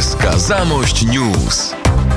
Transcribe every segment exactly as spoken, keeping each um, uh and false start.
S K Zamość News.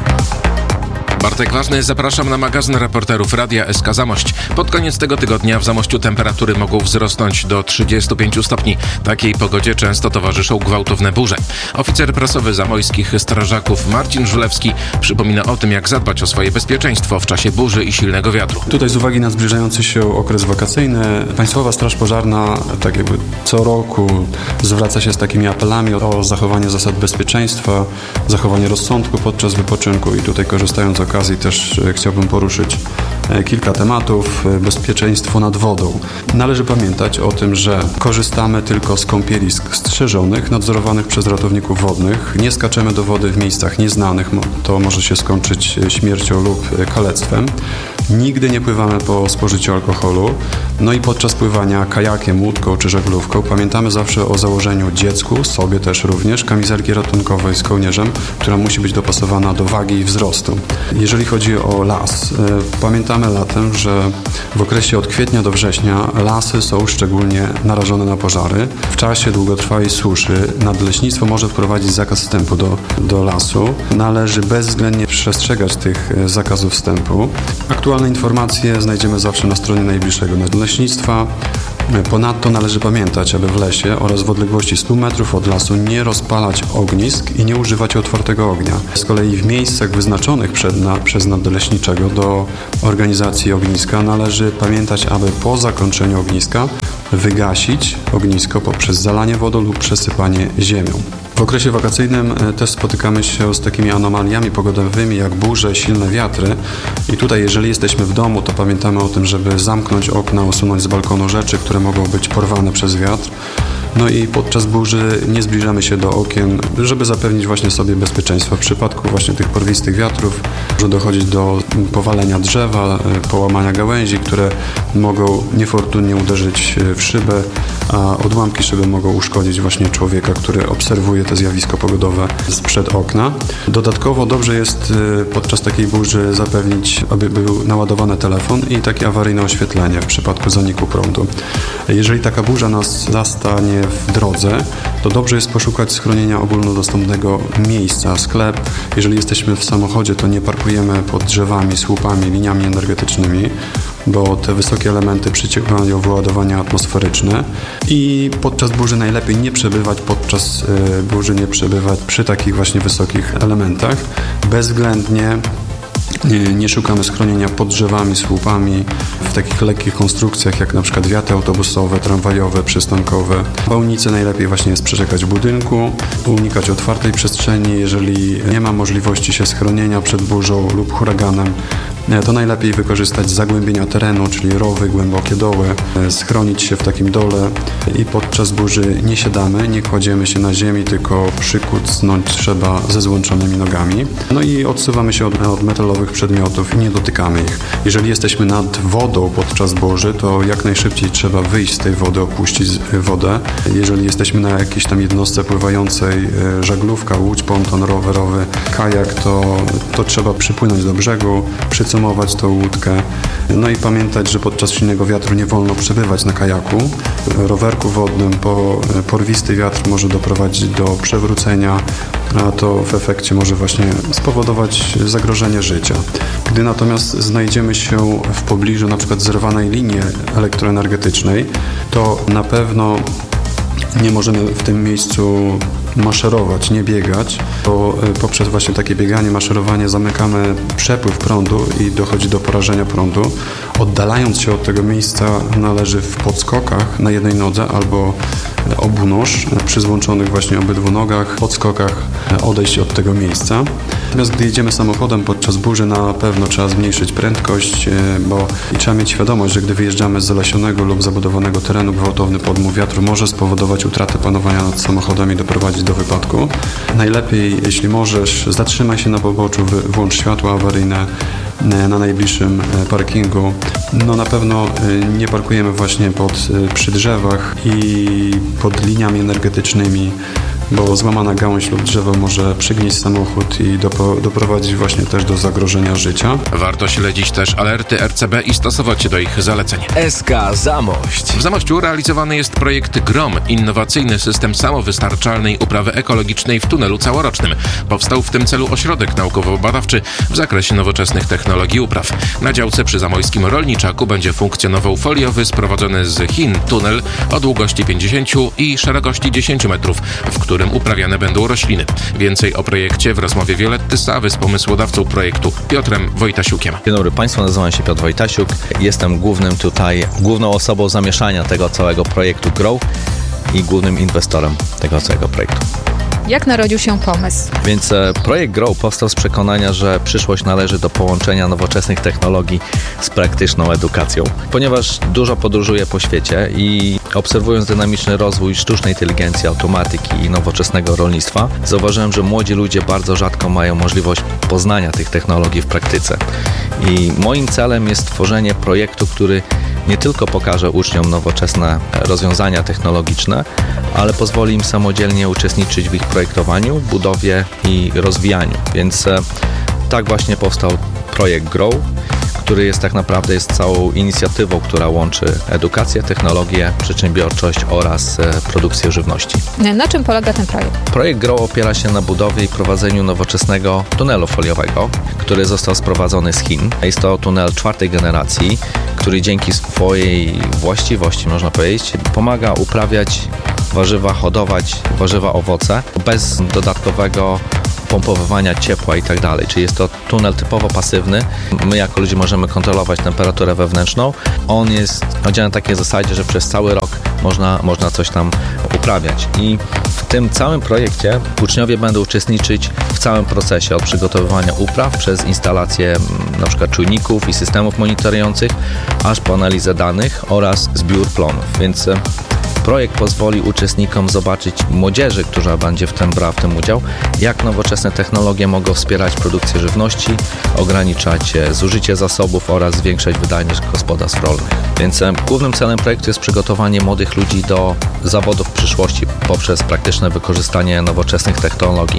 Bartek Ważny, zapraszam na magazyn reporterów Radia S K Zamość. Pod koniec tego tygodnia w Zamościu temperatury mogą wzrosnąć do trzydziestu pięciu stopni. Takiej pogodzie często towarzyszą gwałtowne burze. Oficer prasowy zamojskich strażaków Marcin Żulewski przypomina o tym, jak zadbać o swoje bezpieczeństwo w czasie burzy i silnego wiatru. Tutaj z uwagi na zbliżający się okres wakacyjny, Państwowa Straż Pożarna tak jakby co roku zwraca się z takimi apelami o zachowanie zasad bezpieczeństwa, zachowanie rozsądku podczas wypoczynku i tutaj korzystając z okazji też chciałbym poruszyć kilka tematów. Bezpieczeństwo nad wodą. Należy pamiętać o tym, że korzystamy tylko z kąpielisk strzeżonych, nadzorowanych przez ratowników wodnych. Nie skaczemy do wody w miejscach nieznanych. To może się skończyć śmiercią lub kalectwem. Nigdy nie pływamy po spożyciu alkoholu. No i podczas pływania kajakiem, łódką czy żaglówką pamiętamy zawsze o założeniu dziecku, sobie też również, kamizelki ratunkowej z kołnierzem, która musi być dopasowana do wagi i wzrostu. Jeżeli chodzi o las, pamiętamy latem, że w okresie od kwietnia do września lasy są szczególnie narażone na pożary. W czasie długotrwałej suszy nadleśnictwo może wprowadzić zakaz wstępu do, do lasu. Należy bezwzględnie przestrzegać tych zakazów wstępu. Aktualne informacje znajdziemy zawsze na stronie najbliższego nadleśnictwa. Ponadto należy pamiętać, aby w lesie oraz w odległości stu metrów od lasu nie rozpalać ognisk i nie używać otwartego ognia. Z kolei w miejscach wyznaczonych przed na, przez nadleśniczego do organizacji ogniska należy pamiętać, aby po zakończeniu ogniska wygasić ognisko poprzez zalanie wodą lub przesypanie ziemią. W okresie wakacyjnym też spotykamy się z takimi anomaliami pogodowymi jak burze, silne wiatry i tutaj jeżeli jesteśmy w domu, to pamiętamy o tym, żeby zamknąć okna, usunąć z balkonu rzeczy, które mogą być porwane przez wiatr. No i podczas burzy nie zbliżamy się do okien, żeby zapewnić właśnie sobie bezpieczeństwo. W przypadku właśnie tych porwistych wiatrów może dochodzić do powalenia drzewa, połamania gałęzi, które mogą niefortunnie uderzyć w szybę, a odłamki szyby mogą uszkodzić właśnie człowieka, który obserwuje to zjawisko pogodowe sprzed okna. Dodatkowo dobrze jest podczas takiej burzy zapewnić, aby był naładowany telefon i takie awaryjne oświetlenie w przypadku zaniku prądu. Jeżeli taka burza nas zastanie w drodze, to dobrze jest poszukać schronienia ogólnodostępnego miejsca, sklep. Jeżeli jesteśmy w samochodzie, to nie parkujemy pod drzewami, słupami, liniami energetycznymi, bo te wysokie elementy przyciągają wyładowania atmosferyczne i podczas burzy najlepiej nie przebywać, podczas y, burzy nie przebywać przy takich właśnie wysokich elementach. Bezwzględnie Nie, nie szukamy schronienia pod drzewami, słupami, w takich lekkich konstrukcjach jak na przykład wiaty autobusowe, tramwajowe, przystankowe. Bałnice najlepiej właśnie jest przeczekać w budynku, unikać otwartej przestrzeni. Jeżeli nie ma możliwości się schronienia przed burzą lub huraganem, to najlepiej wykorzystać zagłębienia terenu, czyli rowy, głębokie doły, schronić się w takim dole i podczas burzy nie siadamy, nie kładziemy się na ziemi, tylko przykucnąć trzeba ze złączonymi nogami. No i odsuwamy się od, od metalowych przedmiotów i nie dotykamy ich. Jeżeli jesteśmy nad wodą podczas burzy, to jak najszybciej trzeba wyjść z tej wody, opuścić wodę. Jeżeli jesteśmy na jakiejś tam jednostce pływającej, żaglówka, łódź, ponton rowerowy, kajak, to, to trzeba przypłynąć do brzegu, przycumować tą łódkę. No i pamiętać, że podczas silnego wiatru nie wolno przebywać na kajaku, rowerku wodnym, bo porwisty wiatr może doprowadzić do przewrócenia, a to w efekcie może właśnie spowodować zagrożenie życia. Gdy natomiast znajdziemy się w pobliżu na przykład zerwanej linii elektroenergetycznej, to na pewno nie możemy w tym miejscu maszerować, nie biegać, bo poprzez właśnie takie bieganie, maszerowanie zamykamy przepływ prądu i dochodzi do porażenia prądu. Oddalając się od tego miejsca należy w podskokach na jednej nodze albo obu nóż, przy złączonych właśnie obydwu nogach, podskokach odejść od tego miejsca. Natomiast gdy jedziemy samochodem podczas burzy, na pewno trzeba zmniejszyć prędkość, bo i trzeba mieć świadomość, że gdy wyjeżdżamy z zalesionego lub zabudowanego terenu, gwałtowny podmuch wiatru może spowodować utratę panowania nad samochodem i doprowadzić do wypadku. Najlepiej, jeśli możesz, zatrzymaj się na poboczu, włącz światła awaryjne na najbliższym parkingu. No na pewno nie parkujemy właśnie pod, przy drzewach i pod liniami energetycznymi. bo złamana gałąź lub drzewo może przygnieść samochód i dopo, doprowadzić właśnie też do zagrożenia życia. Warto śledzić też alerty R C B i stosować się do ich zaleceń. S K Zamość. W Zamościu realizowany jest projekt GROM, innowacyjny system samowystarczalnej uprawy ekologicznej w tunelu całorocznym. Powstał w tym celu ośrodek naukowo-badawczy w zakresie nowoczesnych technologii upraw. Na działce przy zamojskim Rolniczaku będzie funkcjonował foliowy, sprowadzony z Chin tunel o długości pięćdziesiąt i szerokości dziesięć metrów, w którym uprawiane będą rośliny. Więcej o projekcie w rozmowie Violetty Sawy z pomysłodawcą projektu Piotrem Wojtasiukiem. Dzień dobry Państwu, nazywam się Piotr Wojtasiuk. Jestem głównym tutaj, główną osobą zamieszania tego całego projektu GROW i głównym inwestorem tego całego projektu. Jak narodził się pomysł? Więc e, projekt GROW powstał z przekonania, że przyszłość należy do połączenia nowoczesnych technologii z praktyczną edukacją. Ponieważ dużo podróżuję po świecie i obserwując dynamiczny rozwój sztucznej inteligencji, automatyki i nowoczesnego rolnictwa, zauważyłem, że młodzi ludzie bardzo rzadko mają możliwość poznania tych technologii w praktyce. I moim celem jest tworzenie projektu, który nie tylko pokaże uczniom nowoczesne rozwiązania technologiczne, ale pozwoli im samodzielnie uczestniczyć w ich projektowaniu, budowie i rozwijaniu. Więc e, tak właśnie powstał projekt GROW, który jest tak naprawdę jest całą inicjatywą, która łączy edukację, technologię, przedsiębiorczość oraz e, produkcję żywności. Na czym polega ten projekt? Projekt GROW opiera się na budowie i prowadzeniu nowoczesnego tunelu foliowego, który został sprowadzony z Chin. Jest to tunel czwartej generacji, który dzięki swojej właściwości, można powiedzieć, pomaga uprawiać warzywa, hodować warzywa, owoce bez dodatkowego pompowywania ciepła i tak dalej. Czyli jest to tunel typowo pasywny. My jako ludzie możemy kontrolować temperaturę wewnętrzną. On jest działa na takiej zasadzie, że przez cały rok można, można coś tam uprawiać. I w tym całym projekcie uczniowie będą uczestniczyć w całym procesie od przygotowywania upraw przez instalację na przykład czujników i systemów monitorujących, aż po analizę danych oraz zbiór plonów. Więc projekt pozwoli uczestnikom zobaczyć, młodzieży, która będzie w tym brała w tym udział, jak nowoczesne technologie mogą wspierać produkcję żywności, ograniczać zużycie zasobów oraz zwiększać wydajność gospodarstw rolnych. Więc głównym celem projektu jest przygotowanie młodych ludzi do zawodów przyszłości poprzez praktyczne wykorzystanie nowoczesnych technologii.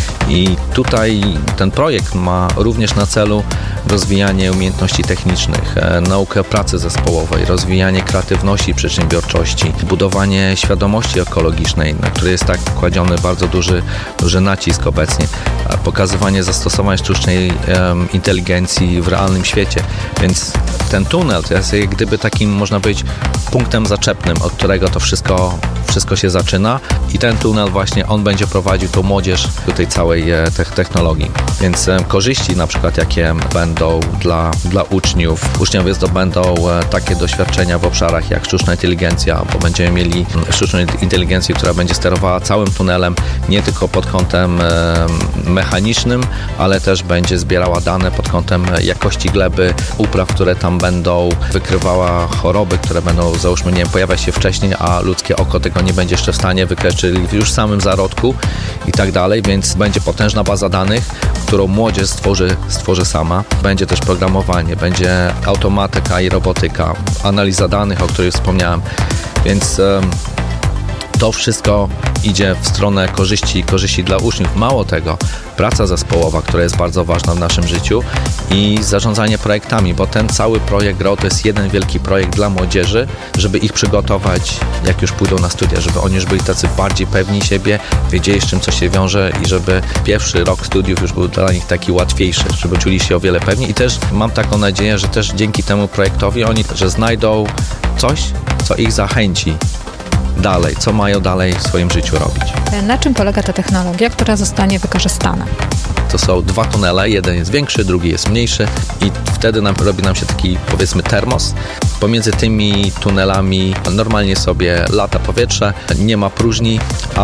I tutaj ten projekt ma również na celu rozwijanie umiejętności technicznych, naukę pracy zespołowej, rozwijanie kreatywności i przedsiębiorczości, budowanie świadomości ekologicznej, na której jest tak kładziony bardzo duży, duży nacisk obecnie, pokazywanie zastosowań sztucznej um, inteligencji w realnym świecie. Więc ten tunel to jest jak gdyby takim, można powiedzieć, punktem zaczepnym, od którego to wszystko, wszystko się zaczyna i ten tunel właśnie, on będzie prowadził tą młodzież do tej całej te technologii. Więc e, korzyści na przykład jakie będą dla, dla uczniów. Uczniowie zdobędą e, takie doświadczenia w obszarach jak sztuczna inteligencja, bo będziemy mieli sztuczną inteligencję, która będzie sterowała całym tunelem, nie tylko pod kątem e, mechanicznym, ale też będzie zbierała dane pod kątem jakości gleby, upraw, które tam będą, wykrywała choroby, które będą, załóżmy, nie wiem, pojawiać się wcześniej, a ludzkie oko tego nie będzie jeszcze w stanie wykryć, czyli już w samym zarodku i tak dalej, więc będzie potężna baza danych, którą młodzież stworzy, stworzy sama. Będzie też programowanie, będzie automatyka i robotyka, analiza danych, o której wspomniałem, więc um, to wszystko idzie w stronę korzyści, korzyści dla uczniów. Mało tego, praca zespołowa, która jest bardzo ważna w naszym życiu i zarządzanie projektami, bo ten cały projekt GROW to jest jeden wielki projekt dla młodzieży, żeby ich przygotować, jak już pójdą na studia, żeby oni już byli tacy bardziej pewni siebie, wiedzieli, z czym co się wiąże i żeby pierwszy rok studiów już był dla nich taki łatwiejszy, żeby czuli się o wiele pewniej i też mam taką nadzieję, że też dzięki temu projektowi oni, że znajdą coś, co ich zachęci dalej, co mają dalej w swoim życiu robić. Na czym polega ta technologia, która zostanie wykorzystana? To są dwa tunele, jeden jest większy, drugi jest mniejszy i wtedy nam, robi nam się taki, powiedzmy, termos. Pomiędzy tymi tunelami normalnie sobie lata powietrze, nie ma próżni,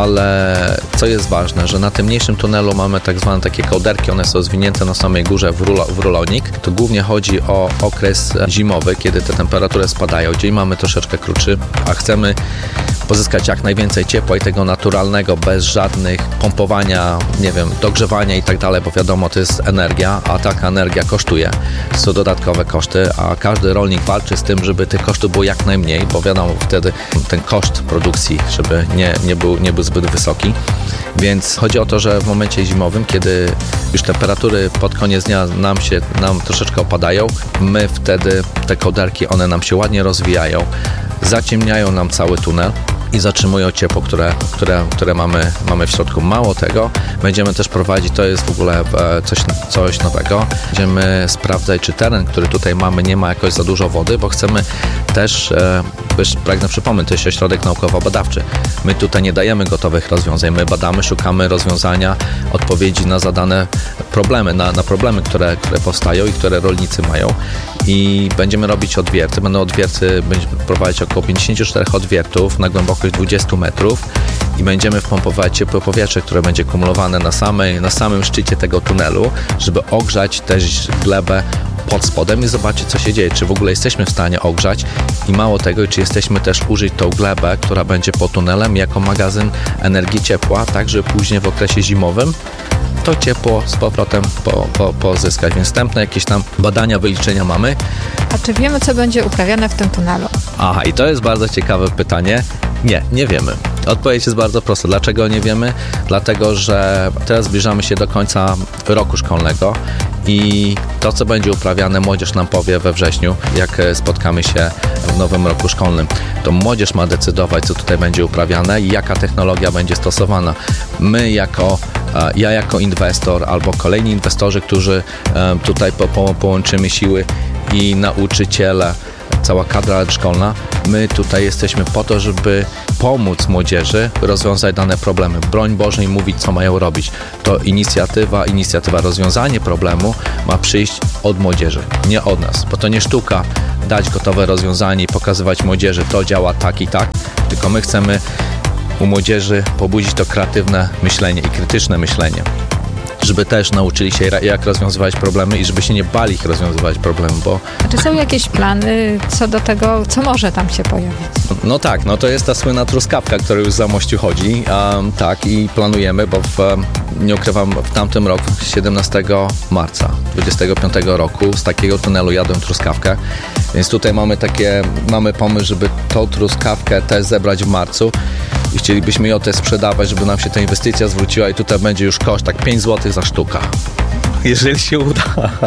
ale co jest ważne, że na tym mniejszym tunelu mamy tak zwane takie kołderki, one są zwinięte na samej górze w, rulo, w rulonik. To głównie chodzi o okres zimowy, kiedy te temperatury spadają. Dzień mamy troszeczkę krótszy, a chcemy pozyskać jak najwięcej ciepła i tego naturalnego, bez żadnych pompowania, nie wiem, dogrzewania i tak dalej, bo wiadomo, to jest energia, a taka energia kosztuje. To są dodatkowe koszty, a każdy rolnik walczy z tym, żeby tych kosztów było jak najmniej, bo wiadomo, wtedy ten koszt produkcji, żeby nie, nie, był, nie był zbyt wysoki. Więc chodzi o to, że w momencie zimowym, kiedy już temperatury pod koniec dnia nam się nam troszeczkę opadają, my wtedy te kołderki, one nam się ładnie rozwijają, zaciemniają nam cały tunel i zatrzymują ciepło, które, które, które mamy, mamy w środku. Mało tego, będziemy też prowadzić, to jest w ogóle coś, coś nowego, będziemy sprawdzać, czy teren, który tutaj mamy, nie ma jakoś za dużo wody, bo chcemy też, e, pragnę przypomnieć, to jest ośrodek naukowo-badawczy. My tutaj nie dajemy gotowych rozwiązań, my badamy, szukamy rozwiązania, odpowiedzi na zadane problemy, na, na problemy, które, które powstają i które rolnicy mają. I będziemy robić odwierty, będą odwierty, będziemy prowadzić około pięćdziesiąt cztery odwiertów na głębokość dwadzieścia metrów i będziemy wpompować ciepłe powietrze, które będzie kumulowane na, samej, na samym szczycie tego tunelu, żeby ogrzać też glebę pod spodem i zobaczyć, co się dzieje, czy w ogóle jesteśmy w stanie ogrzać i mało tego, czy jesteśmy też użyć tą glebę, która będzie pod tunelem jako magazyn energii ciepła, tak, żeby później w okresie zimowym to ciepło z powrotem po, po, pozyskać. Więc wstępne jakieś tam badania, wyliczenia mamy. A czy wiemy, co będzie uprawiane w tym tunelu? Aha, i to jest bardzo ciekawe pytanie. Nie, nie wiemy. Odpowiedź jest bardzo prosta. Dlaczego nie wiemy? Dlatego, że teraz zbliżamy się do końca roku szkolnego i to, co będzie uprawiane, młodzież nam powie we wrześniu, jak spotkamy się w nowym roku szkolnym. To młodzież ma decydować, co tutaj będzie uprawiane i jaka technologia będzie stosowana. My jako, ja jako inwestor albo kolejni inwestorzy, którzy tutaj po, po, połączymy siły i nauczyciele, cała kadra szkolna, my tutaj jesteśmy po to, żeby pomóc młodzieży rozwiązać dane problemy. Broń Boże im mówić, co mają robić. To inicjatywa, inicjatywa, rozwiązanie problemu ma przyjść od młodzieży, nie od nas, bo to nie sztuka dać gotowe rozwiązanie i pokazywać młodzieży, to działa tak i tak, tylko my chcemy u młodzieży pobudzić to kreatywne myślenie i krytyczne myślenie, żeby też nauczyli się, jak rozwiązywać problemy i żeby się nie bali ich rozwiązywać problemów, bo... A czy są jakieś plany co do tego, co może tam się pojawić? No tak, no to jest ta słynna truskawka, która już za mościu chodzi, um, tak, i planujemy, bo w, nie ukrywam, w tamtym roku, siedemnastego marca dwudziestego piątego roku, z takiego tunelu jadłem truskawkę, więc tutaj mamy takie, mamy pomysł, żeby tą truskawkę też zebrać w marcu i chcielibyśmy ją też sprzedawać, żeby nam się ta inwestycja zwróciła i tutaj będzie już koszt tak pięć złotych za sztuka. Jeżeli się uda,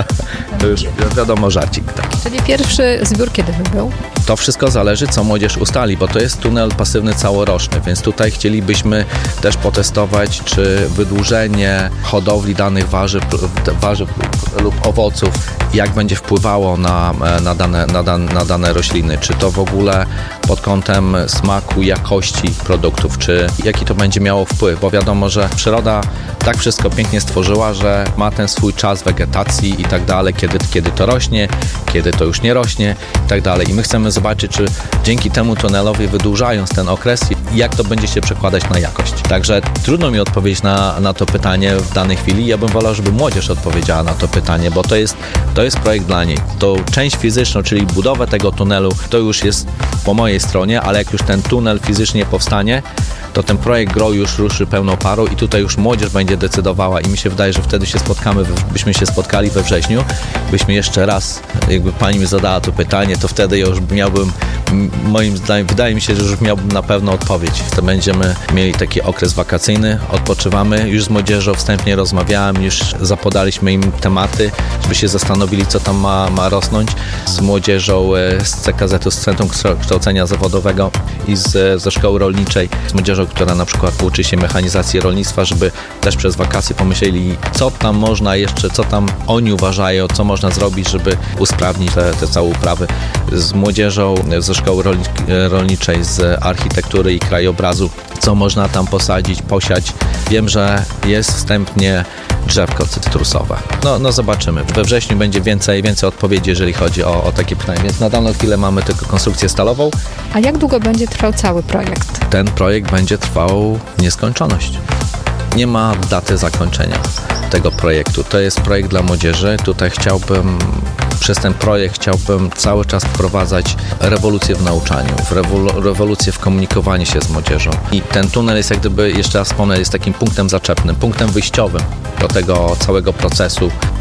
to już wiadomo, żarcik taki. Czyli pierwszy zbiór kiedy by był? To wszystko zależy, co młodzież ustali, bo to jest tunel pasywny całoroczny, więc tutaj chcielibyśmy też potestować, czy wydłużenie hodowli danych warzyw, warzyw lub owoców, jak będzie wpływało na, na, dane, na, dan, na dane rośliny, czy to w ogóle pod kątem smaku, jakości produktów, czy jaki to będzie miało wpływ, bo wiadomo, że przyroda tak wszystko pięknie stworzyła, że ma ten swój czas wegetacji i tak dalej, kiedy, kiedy to rośnie, kiedy to już nie rośnie i tak dalej. I my chcemy zobaczyć, czy dzięki temu tunelowi wydłużając ten okres, jak to będzie się przekładać na jakość. Także trudno mi odpowiedzieć na, na to pytanie w danej chwili. Ja bym wolał, żeby młodzież odpowiedziała na to pytanie, bo to jest, to jest projekt dla niej. To część fizyczną, czyli budowę tego tunelu, to już jest po mojej stronie, ale jak już ten tunel fizycznie powstanie, to ten projekt Grow już ruszy pełną parą i tutaj już młodzież będzie decydowała i mi się wydaje, że wtedy się spotkamy, byśmy się spotkali we wrześniu, byśmy jeszcze raz, jakby pani mi zadała to pytanie, to wtedy ja już miałbym, moim zdaniem, wydaje mi się, że już miałbym na pewno odpowiedź. To będziemy mieli taki okres wakacyjny, odpoczywamy, już z młodzieżą wstępnie rozmawiałem, już zapodaliśmy im tematy, żeby się zastanowili, co tam ma, ma rosnąć. Z młodzieżą z C K Z-u, z Centrum Kształcenia Zawodowego i z, ze Szkoły Rolniczej, z młodzieżą, która na przykład uczy się mechanizacji rolnictwa, żeby też przez wakacje pomyśleli, co tam można jeszcze, co tam oni uważają, co można zrobić, żeby usprawnić te, te całe uprawy. Z młodzieżą ze Szkoły Rolniczej, z Architektury i Krajobrazu, co można tam posadzić, posiać. Wiem, że jest wstępnie drzewko cytrusowe. No, no zobaczymy. We wrześniu będzie więcej, więcej odpowiedzi, jeżeli chodzi o, o takie pytania. Więc na daną chwilę mamy tylko konstrukcję stalową. A jak długo będzie trwał cały projekt? Ten projekt będzie trwał w nieskończoność. Nie ma daty zakończenia tego projektu. To jest projekt dla młodzieży. Tutaj chciałbym, przez ten projekt chciałbym cały czas wprowadzać rewolucję w nauczaniu, w rewolu- rewolucję w komunikowaniu się z młodzieżą. I ten tunel jest, jak gdyby, jeszcze raz wspomnę, jest takim punktem zaczepnym, punktem wyjściowym do tego całego procesu.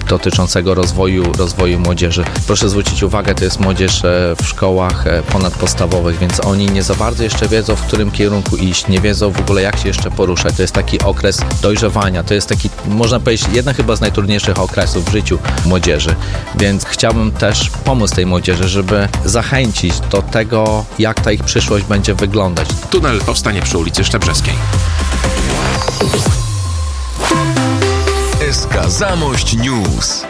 dotyczącego rozwoju, rozwoju młodzieży. Proszę zwrócić uwagę, to jest młodzież w szkołach ponadpodstawowych, więc oni nie za bardzo jeszcze wiedzą, w którym kierunku iść, nie wiedzą w ogóle, jak się jeszcze poruszać. To jest taki okres dojrzewania, to jest taki, można powiedzieć, jedna chyba z najtrudniejszych okresów w życiu młodzieży, więc chciałbym też pomóc tej młodzieży, żeby zachęcić do tego, jak ta ich przyszłość będzie wyglądać. Tunel powstanie przy ulicy Szczebrzeskiej. S K Zamość News.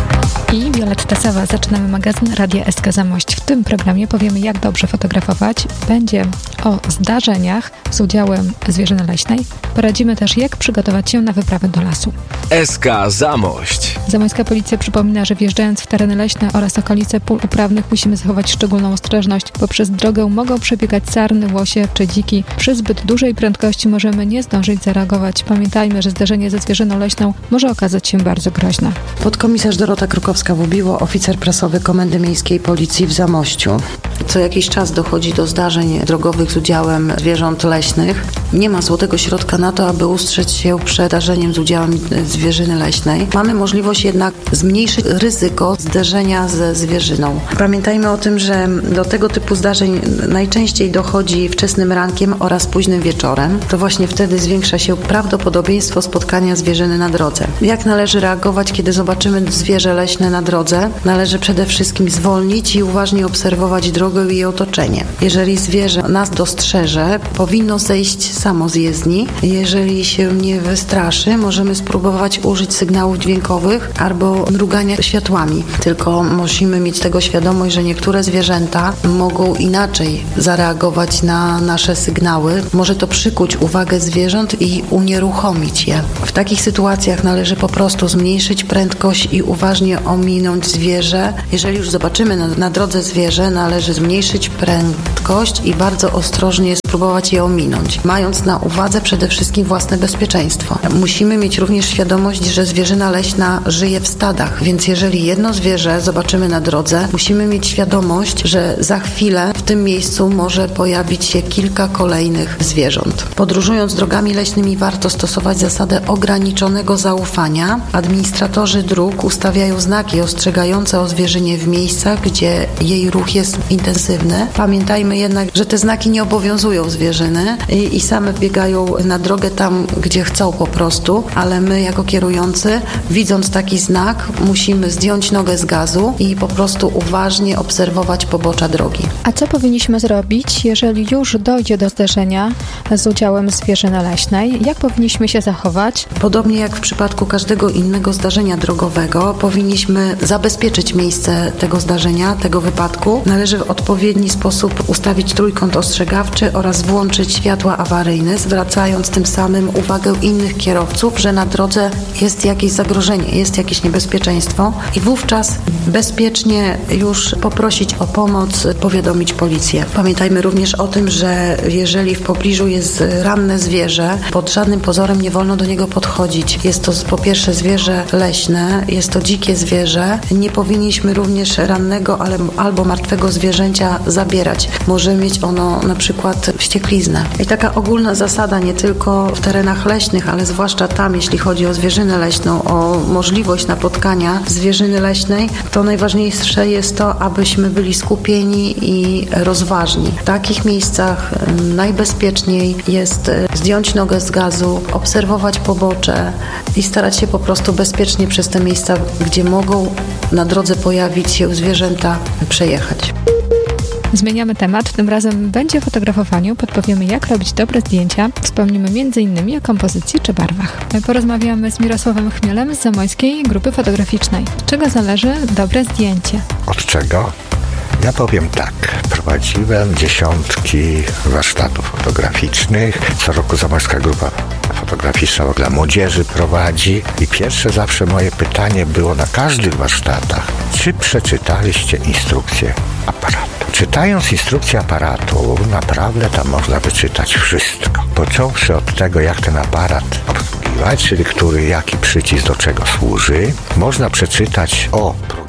I Wioletta Sawa, zaczynamy magazyn Radia S K Zamość. W tym programie powiemy, jak dobrze fotografować. Będzie o zdarzeniach z udziałem zwierzyny leśnej. Poradzimy też, jak przygotować się na wyprawę do lasu. S K Zamość. Zamojska Policja przypomina, że wjeżdżając w tereny leśne oraz okolice pól uprawnych musimy zachować szczególną ostrożność, bo przez drogę mogą przebiegać sarny, łosie czy dziki. Przy zbyt dużej prędkości możemy nie zdążyć zareagować. Pamiętajmy, że zdarzenie ze zwierzyną leśną może okazać się bardzo groźne. Podkomisarz Dorota Krukowska-Wubiło, oficer prasowy Komendy Miejskiej Policji w Zamościu. Co jakiś czas dochodzi do zdarzeń drogowych z udziałem zwierząt leśnych. Nie ma złotego środka na to, aby ustrzec się przed zdarzeniem z udziałem zwierzyny leśnej. Mamy możliwość jednak zmniejszyć ryzyko zderzenia ze zwierzyną. Pamiętajmy o tym, że do tego typu zdarzeń najczęściej dochodzi wczesnym rankiem oraz późnym wieczorem. To właśnie wtedy zwiększa się prawdopodobieństwo spotkania zwierzyny na drodze. Jak należy reagować, kiedy zobaczymy zwierzę leśne na drodze? Należy przede wszystkim zwolnić i uważnie obserwować drogę i jej otoczenie. Jeżeli zwierzę nas dostrzeże, powinno zejść samo z jezdni. Jeżeli się nie wystraszy, możemy spróbować użyć sygnałów dźwiękowych albo mrugania światłami. Tylko musimy mieć tego świadomość, że niektóre zwierzęta mogą inaczej zareagować na nasze sygnały. Może to przykuć uwagę zwierząt i unieruchomić je. W takich sytuacjach należy po prostu zmniejszyć prędkość i uważnie ominąć zwierzę. Jeżeli już zobaczymy na, na drodze zwierzę, należy zmniejszyć prędkość i bardzo ostrożnie spróbować je ominąć, mając na uwadze przede wszystkim własne bezpieczeństwo. Musimy mieć również świadomość, że zwierzyna leśna żyje w stadach, więc jeżeli jedno zwierzę zobaczymy na drodze, musimy mieć świadomość, że za chwilę w tym miejscu może pojawić się kilka kolejnych zwierząt. Podróżując drogami leśnymi warto stosować zasadę ograniczonego zaufania. Administratorzy dróg ustawiają znaki ostrzegające o zwierzynie w miejscach, gdzie jej ruch jest intensywny. Pamiętajmy jednak, że te znaki nie obowiązują zwierzyny i, i same biegają na drogę tam, gdzie chcą po prostu, ale my jako kierujący, widząc taki znak, musimy zdjąć nogę z gazu i po prostu uważnie obserwować pobocza drogi. A co powinniśmy zrobić, jeżeli już dojdzie do zdarzenia z udziałem zwierzyny leśnej? Jak powinniśmy się zachować? Podobnie jak w przypadku każdego innego zdarzenia drogowego, powinniśmy zabezpieczyć miejsce tego zdarzenia, tego wypadku. Należy w odpowiedni sposób ustawić trójkąt ostrzegawczy oraz włączyć światła awaryjne, zwracając tym samym uwagę innych kierowców, że na drodze jest jakieś zagrożenie, jest jakieś niebezpieczeństwo i wówczas bezpiecznie już poprosić o pomoc, powiadomić policję. Pamiętajmy również o tym, że jeżeli w pobliżu jest ranne zwierzę, pod żadnym pozorem nie wolno do niego podchodzić. Jest to po pierwsze zwierzę leśne, jest to dzikie zwierzę. Nie powinniśmy również rannego ale, albo martwego zwierzęcia zabierać. Może mieć ono na przykład wściekliznę. I taka ogólna zasada nie tylko w terenach leśnych, ale zwłaszcza tam, jeśli chodzi o zwierzynę leśną, o możliwość napotkania zwierzyny leśnej, to najważniejsze jest to, abyśmy byli skupieni i rozważni. W takich miejscach najbezpieczniej jest zdjąć nogę z gazu, obserwować pobocze i starać się po prostu bezpiecznie przez te miejsca, gdzie mogą na drodze pojawić się zwierzęta, przejechać. Zmieniamy temat, tym razem będzie o fotografowaniu, podpowiemy, jak robić dobre zdjęcia, wspomnimy między innymi o kompozycji czy barwach. Porozmawiamy z Mirosławem Chmielem z Zamojskiej Grupy Fotograficznej. Od czego zależy dobre zdjęcie? Od czego? Ja powiem tak, prowadziłem dziesiątki warsztatów fotograficznych. Co roku Zamojska Grupa Fotograficzna dla młodzieży prowadzi i pierwsze zawsze moje pytanie było na każdych warsztatach, czy przeczytaliście instrukcję aparatu? Czytając instrukcję aparatu, naprawdę tam można wyczytać wszystko. Począwszy od tego, jak ten aparat obsługiwać, czyli który, jaki przycisk do czego służy. Można przeczytać o programie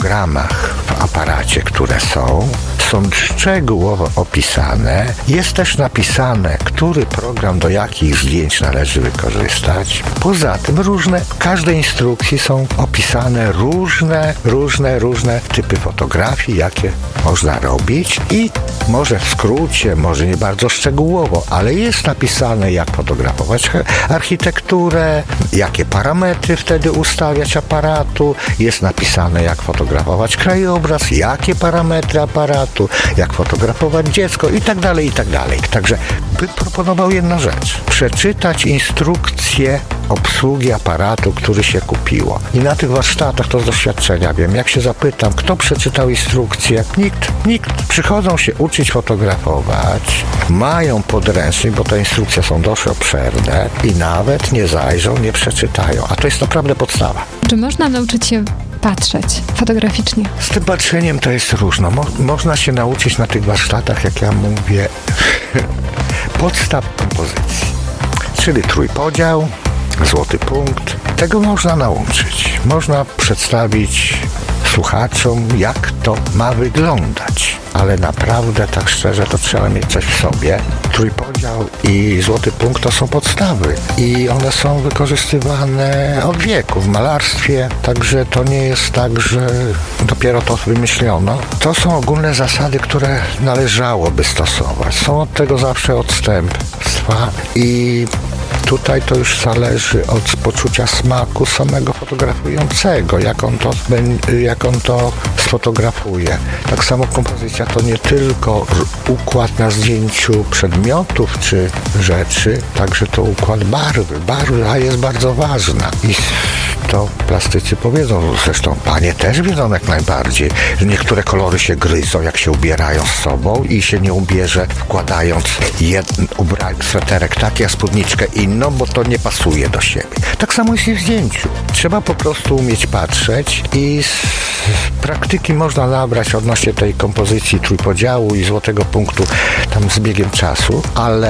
programach w aparacie, które są, są szczegółowo opisane. Jest też napisane, który program do jakich zdjęć należy wykorzystać. Poza tym różne, w każdej instrukcji są opisane różne, różne, różne typy fotografii, jakie można robić i może w skrócie, może nie bardzo szczegółowo, ale jest napisane, jak fotografować architekturę, jakie parametry wtedy ustawiać aparatu, jest napisane, jak fotografować krajobraz, jakie parametry aparatu, jak fotografować dziecko i tak dalej, i tak dalej. Także bym proponował jedną rzecz. Przeczytać instrukcję obsługi aparatu, który się kupiło. I na tych warsztatach to z doświadczenia wiem, jak się zapytam, kto przeczytał instrukcję, nikt, nikt. Przychodzą się uczyć fotografować, mają podręcznik, bo te instrukcje są dość obszerne i nawet nie zajrzą, nie przeczytają. A to jest naprawdę podstawa. Czy można nauczyć się patrzeć fotograficznie? Z tym patrzeniem to jest różno. Mo- można się nauczyć na tych warsztatach, jak ja mówię, podstaw kompozycji, czyli trójpodział, złoty punkt. Tego można nauczyć. Można przedstawić słuchaczom, jak to ma wyglądać. Ale naprawdę, tak szczerze, to trzeba mieć coś w sobie. Trójpodział i złoty punkt to są podstawy. I one są wykorzystywane od wieku w malarstwie. Także to nie jest tak, że dopiero to wymyślono. To są ogólne zasady, które należałoby stosować. Są od tego zawsze odstępstwa i tutaj to już zależy od poczucia smaku samego fotografującego, jak on to, jak on to sfotografuje. Tak samo kompozycja to nie tylko układ na zdjęciu przedmiotów czy rzeczy, także to układ barwy. Barwa jest bardzo ważna i to plastycy powiedzą, zresztą panie też wiedzą jak najbardziej, że niektóre kolory się gryzą, jak się ubierają z sobą i się nie ubierze wkładając jeden ubra- sweterek taki, a spódniczkę inną, bo to nie pasuje do siebie. Tak samo jest i w zdjęciu. Trzeba po prostu umieć patrzeć i z praktyki można nabrać odnośnie tej kompozycji trójpodziału i złotego punktu tam z biegiem czasu, ale